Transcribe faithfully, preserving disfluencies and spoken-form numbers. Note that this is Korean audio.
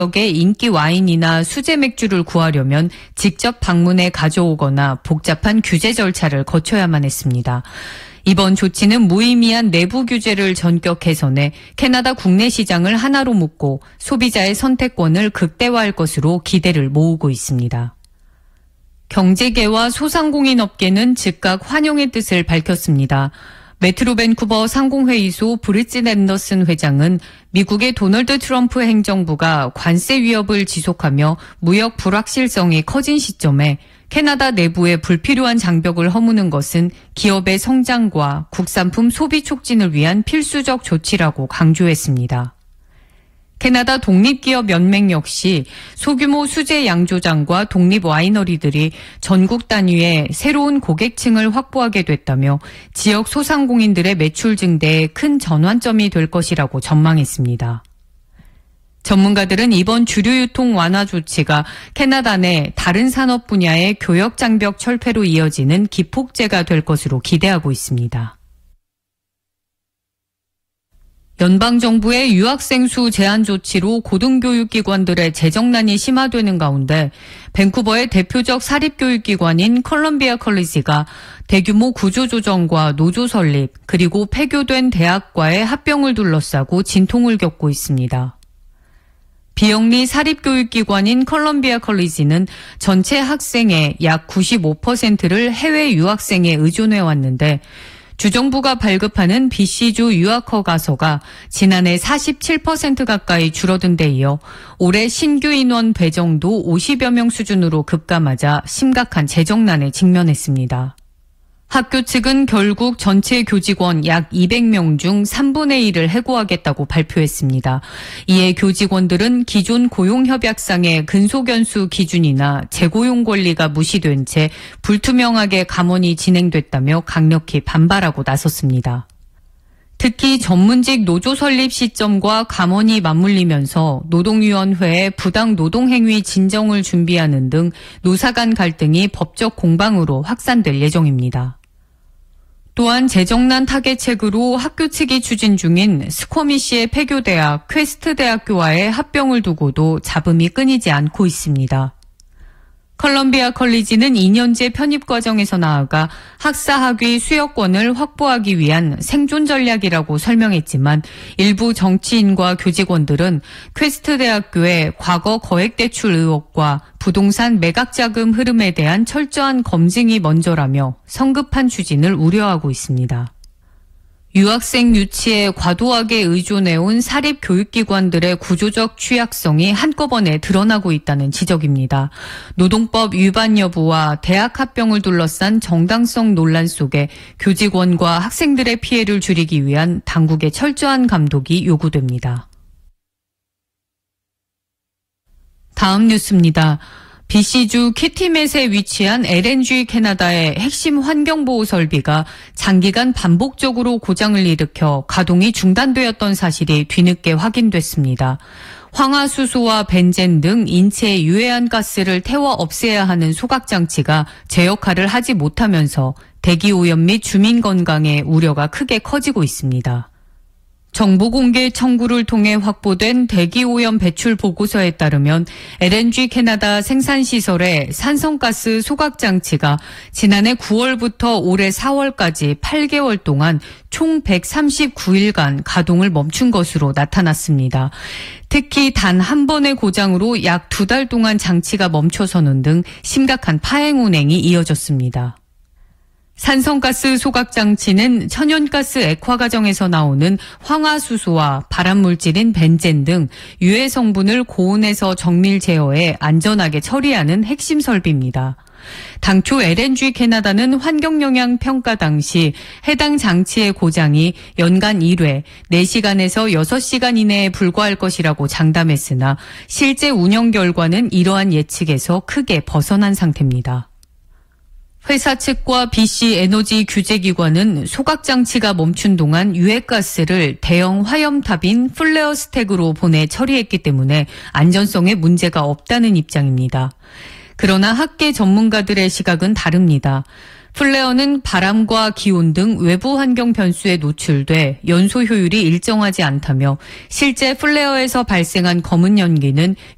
지역의 인기 와인이나 수제 맥주를 구하려면 직접 방문해 가져오거나 복잡한 규제 절차를 거쳐야만 했습니다. 이번 조치는 무의미한 내부 규제를 전격 개선해 캐나다 국내 시장을 하나로 묶고 소비자의 선택권을 극대화할 것으로 기대를 모으고 있습니다. 경제계와 소상공인업계는 즉각 환영의 뜻을 밝혔습니다. 메트로 밴쿠버 상공회의소 브릿짓 앤더슨 회장은 미국의 도널드 트럼프 행정부가 관세 위협을 지속하며 무역 불확실성이 커진 시점에 캐나다 내부에 불필요한 장벽을 허무는 것은 기업의 성장과 국산품 소비 촉진을 위한 필수적 조치라고 강조했습니다. 캐나다 독립기업연맹 역시 소규모 수제 양조장과 독립 와이너리들이 전국 단위의 새로운 고객층을 확보하게 됐다며 지역 소상공인들의 매출 증대에 큰 전환점이 될 것이라고 전망했습니다. 전문가들은 이번 주류 유통 완화 조치가 캐나다 내 다른 산업 분야의 교역 장벽 철폐로 이어지는 기폭제가 될 것으로 기대하고 있습니다. 연방정부의 유학생 수 제한 조치로 고등교육기관들의 재정난이 심화되는 가운데 밴쿠버의 대표적 사립교육기관인 컬럼비아 컬리지가 대규모 구조조정과 노조 설립 그리고 폐교된 대학과의 합병을 둘러싸고 진통을 겪고 있습니다. 비영리 사립교육기관인 컬럼비아 컬리지는 전체 학생의 약 구십오 퍼센트를 해외 유학생에 의존해 왔는데 주정부가 발급하는 비씨주 유학 허가서가 지난해 사십칠 퍼센트 가까이 줄어든 데 이어 올해 신규 인원 배정도 오십여 명 수준으로 급감하자 심각한 재정난에 직면했습니다. 학교 측은 결국 전체 교직원 약 이백 명 중 삼분의 일을 해고하겠다고 발표했습니다. 이에 교직원들은 기존 고용협약상의 근속연수 기준이나 재고용 권리가 무시된 채 불투명하게 감원이 진행됐다며 강력히 반발하고 나섰습니다. 특히 전문직 노조 설립 시점과 감원이 맞물리면서 노동위원회에 부당 노동행위 진정을 준비하는 등 노사 간 갈등이 법적 공방으로 확산될 예정입니다. 또한 재정난 타개책으로 학교 측이 추진 중인 스쿼미시의 폐교대학 퀘스트 대학교와의 합병을 두고도 잡음이 끊이지 않고 있습니다. 컬럼비아 컬리지는 이 년제 편입 과정에서 나아가 학사학위 수여권을 확보하기 위한 생존 전략이라고 설명했지만 일부 정치인과 교직원들은 퀘스트 대학교의 과거 거액대출 의혹과 부동산 매각자금 흐름에 대한 철저한 검증이 먼저라며 성급한 추진을 우려하고 있습니다. 유학생 유치에 과도하게 의존해온 사립교육기관들의 구조적 취약성이 한꺼번에 드러나고 있다는 지적입니다. 노동법 위반 여부와 대학 합병을 둘러싼 정당성 논란 속에 교직원과 학생들의 피해를 줄이기 위한 당국의 철저한 감독이 요구됩니다. 다음 뉴스입니다. 비씨주 키티맷에 위치한 엘엔지 캐나다의 핵심 환경보호 설비가 장기간 반복적으로 고장을 일으켜 가동이 중단되었던 사실이 뒤늦게 확인됐습니다. 황화수소와 벤젠 등 인체에 유해한 가스를 태워 없애야 하는 소각장치가 제 역할을 하지 못하면서 대기오염 및 주민 건강에 우려가 크게 커지고 있습니다. 정보 공개 청구를 통해 확보된 대기오염 배출 보고서에 따르면 엘엔지 캐나다 생산시설의 산성가스 소각장치가 지난해 구월부터 올해 사월까지 팔 개월 동안 총 백삼십구 일간 가동을 멈춘 것으로 나타났습니다. 특히 단 한 번의 고장으로 약 두 달 동안 장치가 멈춰서는 등 심각한 파행 운행이 이어졌습니다. 산성가스 소각장치는 천연가스 액화 과정에서 나오는 황화수소와 발암물질인 벤젠 등 유해 성분을 고온에서 정밀 제어해 안전하게 처리하는 핵심 설비입니다. 당초 엘엔지 캐나다는 환경영향 평가 당시 해당 장치의 고장이 연간 일 회, 네 시간에서 여섯 시간 이내에 불과할 것이라고 장담했으나 실제 운영 결과는 이러한 예측에서 크게 벗어난 상태입니다. 회사 측과 비씨 에너지 규제기관은 소각장치가 멈춘 동안 유해가스를 대형 화염탑인 플레어 스택으로 보내 처리했기 때문에 안전성에 문제가 없다는 입장입니다. 그러나 학계 전문가들의 시각은 다릅니다. 플레어는 바람과 기온 등 외부 환경 변수에 노출돼 연소 효율이 일정하지 않다며 실제 플레어에서 발생한 검은 연기는